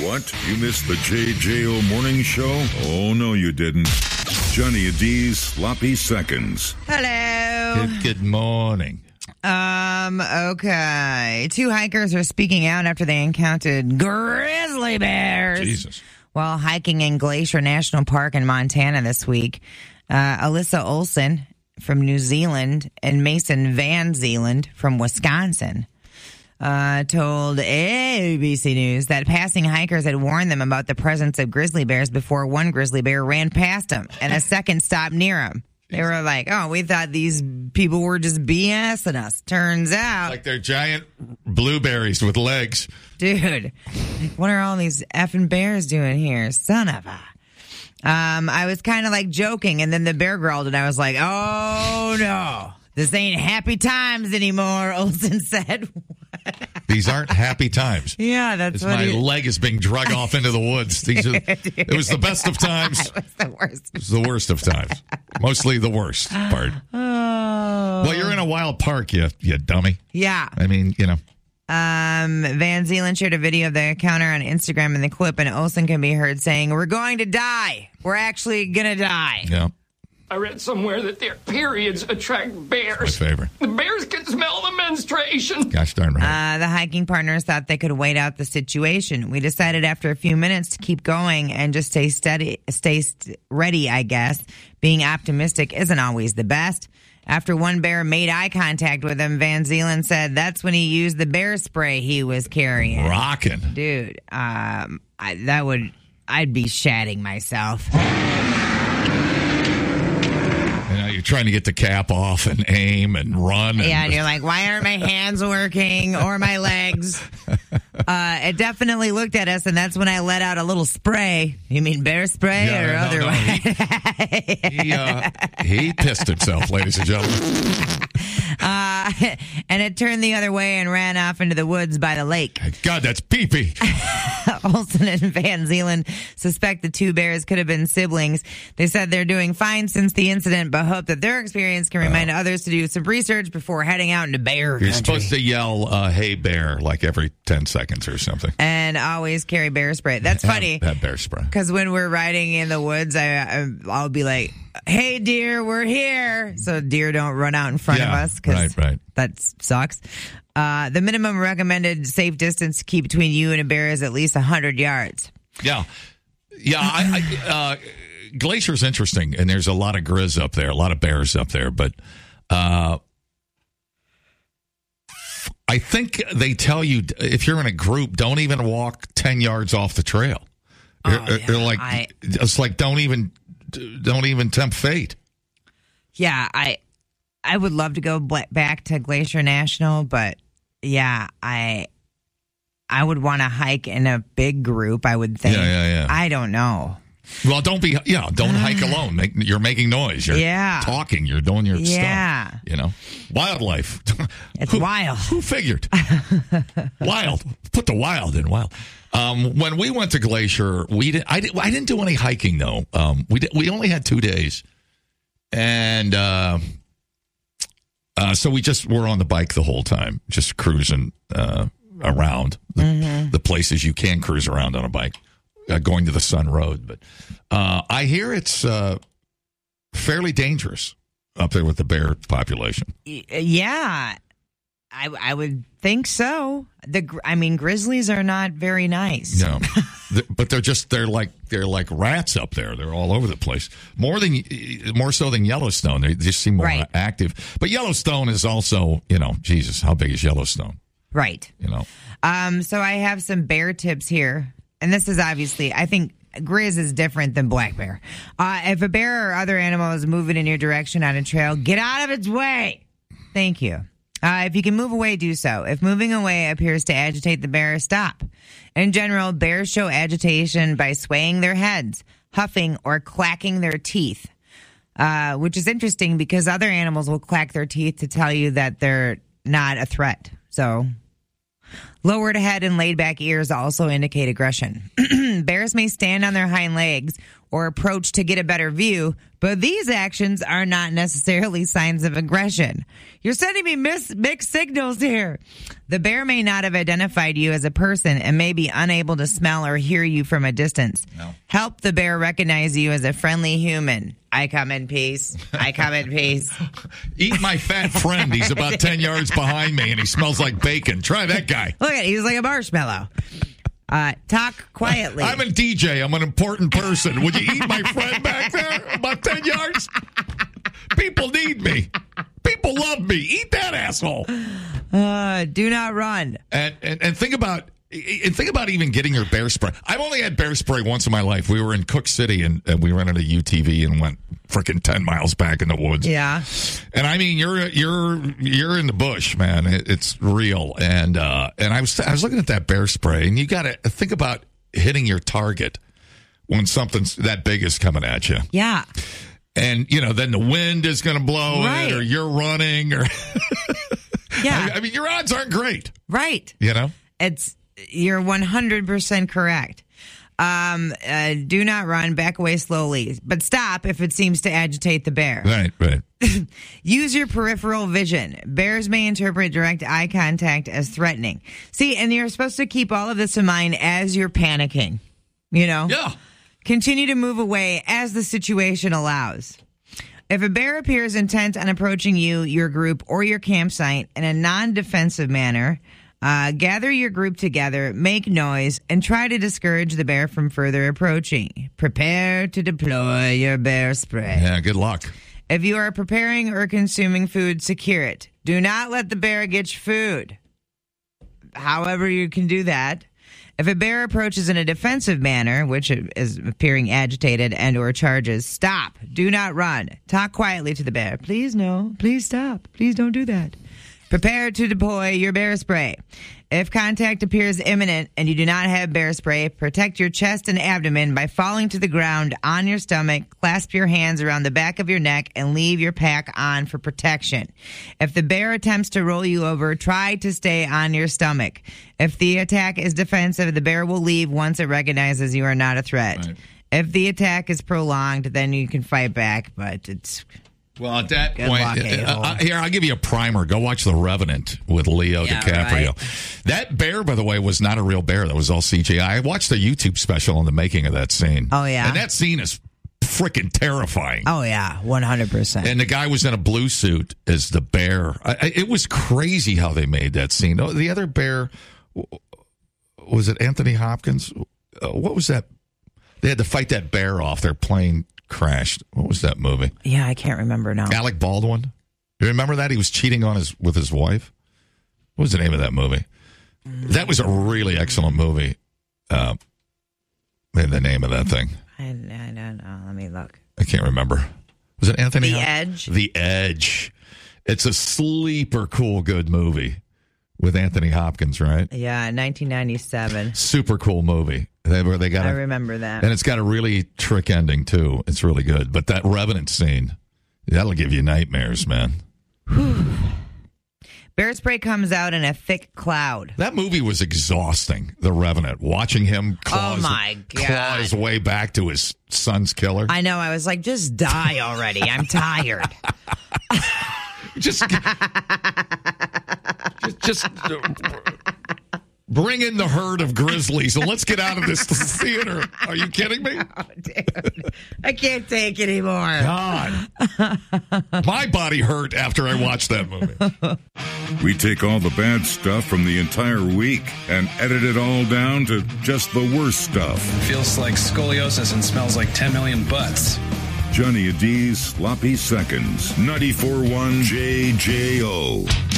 What? You missed the JJO Morning Show? Oh, no, you didn't. Johnny D's Sloppy Seconds. Hello. Good morning. Okay. 2 hikers are speaking out after they encountered grizzly bears. Jesus. While hiking in Glacier National Park in Montana this week. Alyssa Olsen from New Zealand and Mason Van Zeeland from Wisconsin told ABC News that passing hikers had warned them about the presence of grizzly bears before one grizzly bear ran past them and a second stopped near them. They were like, oh, we thought these people were just BSing us. Turns out. Like they're giant blueberries with legs. Dude, what are all these effing bears doing here? Son of a. I was kind of like joking, and then the bear growled, and I was like, oh, no. This ain't happy times anymore, Olsen said. These aren't happy times. Yeah, that's what my leg is being dragged off into the woods. It was the best of times. It was the worst. It was the worst of times. Mostly the worst part. Oh. Well, you're in a wild park, you dummy. Yeah. I mean, you know. Van Zeeland shared a video of the encounter on Instagram, and the clip, and Olsen can be heard saying, we're going to die. We're actually going to die. Yeah. I read somewhere that their periods attract bears. My favorite. The bears can smell the menstruation. Gosh darn right. The hiking partners thought they could wait out the situation. We decided after a few minutes to keep going and just stay ready, I guess. Being optimistic isn't always the best. After one bear made eye contact with him, Van Zeeland said that's when he used the bear spray he was carrying. Rocking. Dude, I'd be shatting myself. You're trying to get the cap off and aim and run. And you're like, why aren't my hands working or my legs? It definitely looked at us, and that's when I let out a little spray. You mean bear spray or otherwise? He pissed himself, ladies and gentlemen. And it turned the other way and ran off into the woods by the lake. God, that's pee-pee. Olsen and Van Zeeland suspect the 2 bears could have been siblings. They said they're doing fine since the incident, but hope that their experience can remind others to do some research before heading out into bear country. You're supposed to yell, hey, bear, like every 10 seconds or something. And always carry bear spray. That's funny. Have bear spray. Because when we're riding in the woods, I'll be like, hey, deer, we're here. So deer don't run out in front of us. Right. That sucks. The minimum recommended safe distance to keep between you and a bear is at least 100 yards. Yeah. Glacier's interesting, and there's a lot of grizz up there, a lot of bears up there, but I think they tell you if you're in a group, don't even walk 10 yards off the trail. They're like, it's like don't even tempt fate. Yeah, I would love to go back to Glacier National, but yeah, I would want to hike in a big group, I would think. Yeah. I don't know. Well, don't hike alone. You're making noise. You're talking. You're doing your stuff. You know, wildlife. It's wild. Who figured? Wild. Put the wild in wild. When we went to Glacier, I didn't do any hiking though. We only had 2 days, and so we just were on the bike the whole time, just cruising around the places you can cruise around on a bike. Going to the Sun Road, but I hear it's fairly dangerous up there with the bear population. Yeah, I would think so. Grizzlies are not very nice. No, but they're like rats up there. They're all over the place. More so than Yellowstone. They just seem more active. But Yellowstone is also, Jesus, how big is Yellowstone? Right. So I have some bear tips here. And this is obviously, I think grizz is different than black bear. If a bear or other animal is moving in your direction on a trail, get out of its way. Thank you. If you can move away, do so. If moving away appears to agitate the bear, stop. In general, bears show agitation by swaying their heads, huffing, or clacking their teeth, which is interesting because other animals will clack their teeth to tell you that they're not a threat. So Lowered head and laid back ears also indicate aggression. Bears may stand on their hind legs or approach to get a better view, but these actions are not necessarily signs of aggression. You're sending me mixed signals here. The bear may not have identified you as a person and may be unable to smell or hear you from a distance. No. Help the bear recognize you as a friendly human. I come in peace. I come in peace. Eat my fat friend. He's about 10 yards behind me, and he smells like bacon. Try that guy. Look at, he's like a marshmallow. Talk quietly. I'm a DJ. I'm an important person. Would you eat my friend back there? About 10 yards? People need me. People love me. Eat that asshole. Do not run. And think about even getting your bear spray. I've only had bear spray once in my life. We were in Cook City and we rented a UTV and went freaking 10 miles back in the woods. Yeah. And I mean, you're in the bush, man. It's real. And I was looking at that bear spray, and you got to think about hitting your target when something that big is coming at you. Yeah. And then the wind is going to blow Right. it, or you're running, or Yeah. I mean, your odds aren't great. Right. You're 100% correct. Do not run. Back away slowly, but stop if it seems to agitate the bear. Right. Use your peripheral vision. Bears may interpret direct eye contact as threatening. See, and you're supposed to keep all of this in mind as you're panicking. Yeah. Continue to move away as the situation allows. If a bear appears intent on approaching you, your group, or your campsite in a non-defensive manner, gather your group together, make noise, and try to discourage the bear from further approaching. Prepare to deploy your bear spray. Yeah, good luck. If you are preparing or consuming food, secure it. Do not let the bear get your food. However, you can do that. If a bear approaches in a defensive manner, which is appearing agitated and or charges, stop. Do not run. Talk quietly to the bear. Please no. Please stop. Please don't do that. Prepare to deploy your bear spray. If contact appears imminent and you do not have bear spray, protect your chest and abdomen by falling to the ground on your stomach, clasp your hands around the back of your neck, and leave your pack on for protection. If the bear attempts to roll you over, try to stay on your stomach. If the attack is defensive, the bear will leave once it recognizes you are not a threat. Right. If the attack is prolonged, then you can fight back, but it's... Well, at that point, here, I'll give you a primer. Go watch The Revenant with Leo DiCaprio. Right. That bear, by the way, was not a real bear. That was all CGI. I watched a YouTube special on the making of that scene. Oh, yeah? And that scene is freaking terrifying. Oh, yeah, 100%. And the guy was in a blue suit as the bear. It was crazy how they made that scene. Oh, the other bear, was it Anthony Hopkins? What was that? They had to fight that bear off. Their plane crashed. What was that movie? Yeah, I can't remember now. Alec Baldwin. You remember that? He was cheating on with his wife. What was the name of that movie? That was a really excellent movie. The name of that thing. I don't know. Let me look. I can't remember. Was it Anthony? The Edge? The Edge. It's a sleeper cool good movie with Anthony Hopkins, right? Yeah, 1997. Super cool movie. I remember that. And it's got a really trick ending, too. It's really good. But that Revenant scene, that'll give you nightmares, man. Bear spray comes out in a thick cloud. That movie was exhausting, The Revenant. Watching him claw his way back to his son's killer. I know. I was like, just die already. I'm tired. Just bring in the herd of grizzlies and let's get out of this theater. Are you kidding me? Oh, dude. I can't take it anymore. God. My body hurt after I watched that movie. We take all the bad stuff from the entire week and edit it all down to just the worst stuff. Feels like scoliosis and smells like 10 million butts. Johnny D's Sloppy Seconds. 94.1 JJO.